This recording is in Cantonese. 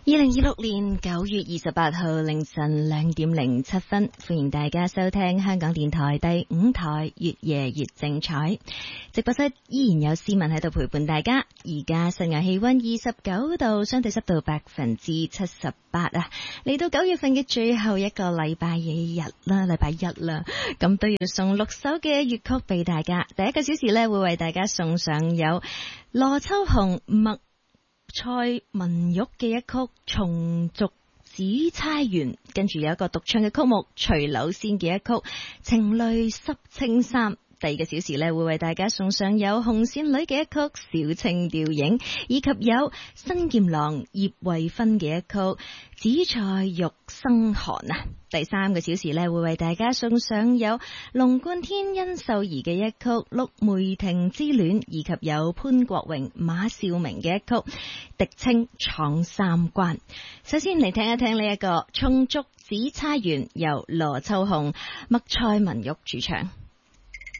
2026年9月28號凌晨2點07分，歡迎大家收聽香港電台第5台越夜越精彩。直播室依然有思文喺度陪伴大家。而家室外氣溫29度，相對濕度78%啊。嚟到9月份嘅最後一個禮拜日啦，禮拜一啦，咁都要送6首嘅粵曲俾大家。第一個小時呢，會為大家送上有羅秋紅、麥蔡文玉嘅一曲《松竹紫釵園》，跟住有一個獨唱嘅曲目徐柳仙嘅一曲《情淚濕青衫》。第二個小時呢，會為大家送上有紅線女嘅一曲《小清調影》，以及有新劍郎葉慧芬嘅一曲《紫菜玉生寒》啊。第三個小時呢，會為大家送上有龍貫天殷秀儀嘅一曲《陸梅亭之戀》，以及有潘國榮馬兆明嘅一曲《狄青闖三關》。首先嚟聽一聽呢一個《松竹紫釵園》，由羅秋紅、麥蔡文玉主唱。